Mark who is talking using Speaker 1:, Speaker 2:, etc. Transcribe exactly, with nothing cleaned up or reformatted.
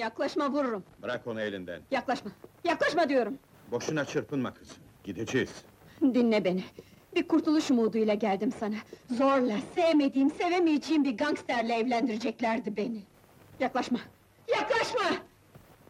Speaker 1: Yaklaşma, vururum!
Speaker 2: Bırak onu elinden.
Speaker 1: Yaklaşma! Yaklaşma diyorum!
Speaker 2: Boşuna çırpınma kızım. Gideceğiz.
Speaker 1: Dinle beni! Bir kurtuluş umuduyla geldim sana. Zorla, sevmediğim, sevemeyeceğim bir gangsterle evlendireceklerdi beni. Yaklaşma! Yaklaşma!